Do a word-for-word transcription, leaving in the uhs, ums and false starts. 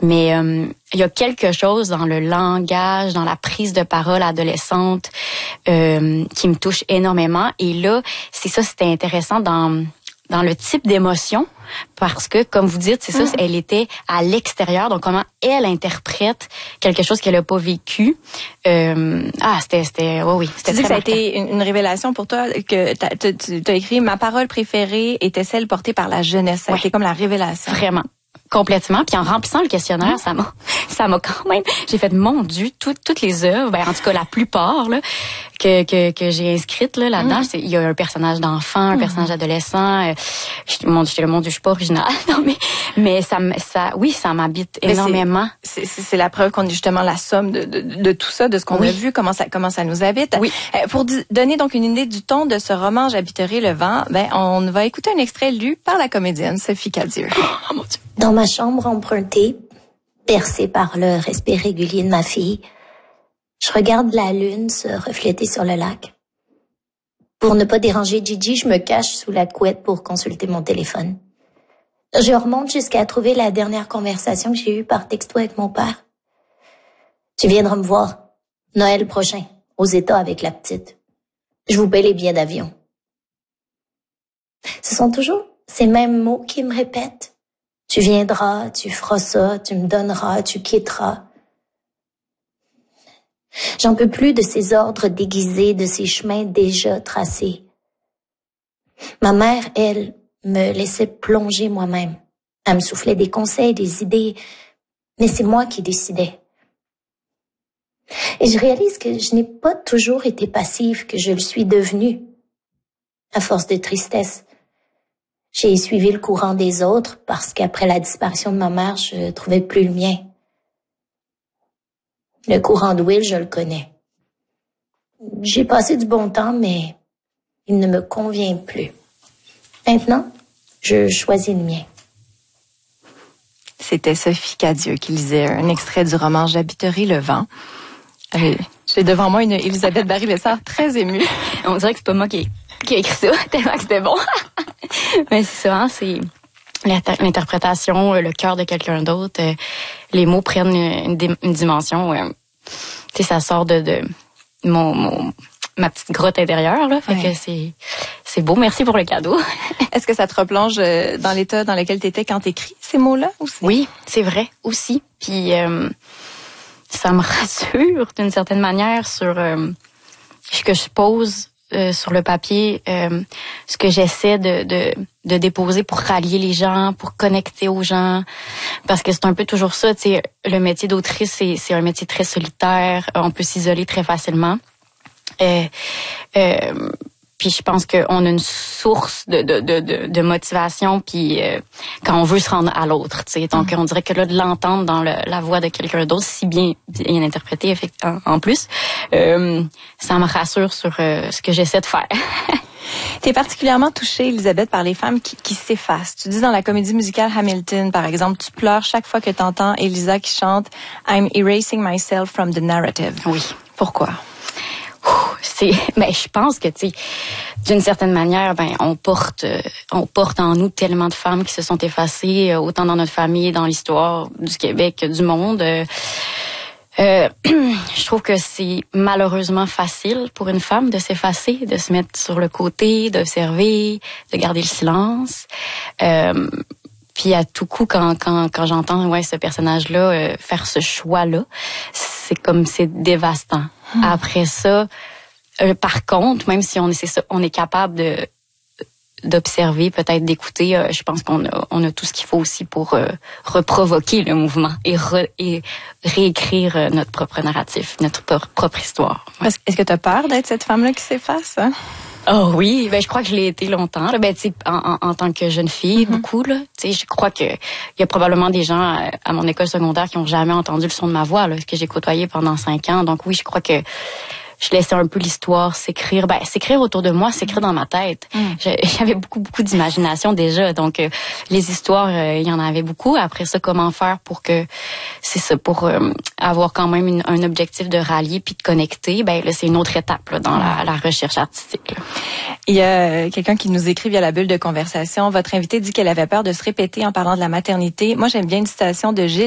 Mais euh, il y a quelque chose dans le langage, dans la prise de parole adolescente euh, qui me touche énormément. Et là, c'est ça, c'était intéressant dans dans le type d'émotion, parce que, comme vous dites, c'est ça, mmh. elle était à l'extérieur, donc comment elle interprète quelque chose qu'elle n'a pas vécu. Euh, ah, c'était, c'était, oui, oui, c'était tu dis très que ça a été une, une révélation pour toi, que t'as, tu as écrit « Ma parole préférée était celle portée par la jeunesse ». Ça a ouais. été comme la révélation. Vraiment. Complètement. Puis en remplissant le questionnaire, mmh. ça m'a, ça m'a quand même, j'ai fait, mon Dieu, tout, toutes les œuvres, ben, en tout cas la plupart là, que que que j'ai inscrites là là-dedans, mmh. c'est, il y a un personnage d'enfant, un mmh. personnage adolescent. Euh, je, mon Dieu, mon Dieu, je suis pas originale, non mais mais ça, ça, oui, ça m'habite énormément. C'est, c'est, c'est la preuve qu'on est justement la somme de de, de tout ça, de ce qu'on oui. a vu, comment ça comment ça nous habite. Oui. Euh, pour d- donner donc une idée du ton de ce roman J'habiterai le vent, ben on va écouter un extrait lu par la comédienne Sophie Cadieux. Oh mon Dieu. Dans ma chambre empruntée, percée par le respect régulier de ma fille, je regarde la lune se refléter sur le lac. Pour ne pas déranger Gigi, je me cache sous la couette pour consulter mon téléphone. Je remonte jusqu'à trouver la dernière conversation que j'ai eue par texto avec mon père. Tu viendras me voir, Noël prochain, aux États avec la petite. Je vous paie les billets d'avion. Ce sont toujours ces mêmes mots qui me répètent. Tu viendras, tu feras ça, tu me donneras, tu quitteras. J'en peux plus de ces ordres déguisés, de ces chemins déjà tracés. Ma mère, elle, me laissait plonger moi-même. Elle me soufflait des conseils, des idées, mais c'est moi qui décidais. Et je réalise que je n'ai pas toujours été passive, que je le suis devenue, à force de tristesse. J'ai suivi le courant des autres parce qu'après la disparition de ma mère, je trouvais plus le mien. Le courant de Will, je le connais. J'ai passé du bon temps, mais il ne me convient plus. Maintenant, je choisis le mien. C'était Sophie Cadieux qui lisait un extrait du roman J'habiterai le vent. Euh, j'ai devant moi une Elisabeth Barry-Lessard très émue. On dirait que c'est pas moi qui, qui ai écrit ça, tellement que c'était bon. Mais c'est ça, hein, c'est l'interprétation, le cœur de quelqu'un d'autre. Euh, les mots prennent une, une dimension. Euh, tu sais, ça sort de, de mon, mon ma petite grotte intérieure, là. Fait ouais. que c'est c'est beau. Merci pour le cadeau. Est-ce que ça te replonge dans l'état dans lequel tu étais quand tu écris ces mots-là aussi? Oui, c'est vrai aussi. Puis euh, ça me rassure d'une certaine manière sur euh, ce que je pose euh, sur le papier, euh, ce que j'essaie de, de de déposer pour rallier les gens, pour connecter aux gens, parce que c'est un peu toujours ça. Tu sais, le métier d'autrice, c'est c'est un métier très solitaire. On peut s'isoler très facilement. Euh, euh, puis je pense qu'on a une source de de de de, de motivation, puis euh, quand on veut se rendre à l'autre, tu sais. Donc mm. on dirait que là de l'entendre dans le, la voix de quelqu'un d'autre, si bien bien interprété effectivement en plus, euh, ça me rassure sur euh, ce que j'essaie de faire. Tu es particulièrement touchée, Elisabeth, par les femmes qui, qui s'effacent. Tu dis dans la comédie musicale Hamilton, par exemple, tu pleures chaque fois que tu entends Elisa qui chante « I'm erasing myself from the narrative ». Oui. Pourquoi? C'est, ben, je pense que, tu sais, d'une certaine manière, ben, on porte, euh, on porte en nous tellement de femmes qui se sont effacées, euh, autant dans notre famille, dans l'histoire du Québec, du monde. Euh, Euh, je trouve que c'est malheureusement facile pour une femme de s'effacer, de se mettre sur le côté, d'observer, de garder le silence. Euh, puis à tout coup, quand quand quand j'entends ouais ce personnage-là euh, faire ce choix-là, c'est comme c'est dévastant. Mmh. Après ça, euh, par contre, même si on est c'est ça, on est capable de d'observer, peut-être d'écouter, euh, je pense qu'on a, on a tout ce qu'il faut aussi pour euh, reprovoquer le mouvement et, re, et réécrire euh, notre propre narratif, notre propre histoire. Ouais. Est-ce que tu as peur d'être cette femme-là qui s'efface? Hein? Oh oui, ben je crois que je l'ai été longtemps. Là. Ben tu sais, en, en, en tant que jeune fille, mm-hmm. beaucoup là. Tu sais, je crois que il y a probablement des gens à, à mon école secondaire qui ont jamais entendu le son de ma voix, là, que j'ai côtoyé pendant cinq ans. Donc oui, je crois que je laissais un peu l'histoire s'écrire. Ben, s'écrire autour de moi, s'écrire dans ma tête. Mm. J'avais beaucoup, beaucoup d'imagination déjà. Donc, euh, les histoires, euh, il y en avait beaucoup. Après ça, comment faire pour que, c'est ça, pour euh, avoir quand même une, un objectif de rallier puis de connecter, ben là, c'est une autre étape là, dans la, la recherche artistique. Là. Il y a quelqu'un qui nous écrit via la bulle de conversation. Votre invitée dit qu'elle avait peur de se répéter en parlant de la maternité. Moi, j'aime bien une citation de Gilles